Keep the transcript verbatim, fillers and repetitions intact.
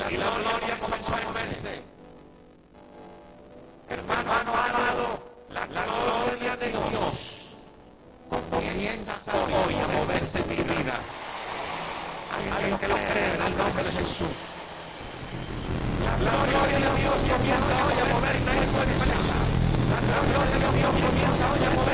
y la gloria comenzó a moverse. Hermano amado, la gloria de Dios comienza hoy a moverse en mi vida. Alguien que lo cree en el nombre de Jesús. La gloria de Dios comienza hoy a moverse en tu empresa. La gloria de Dios comienza hoy a moverse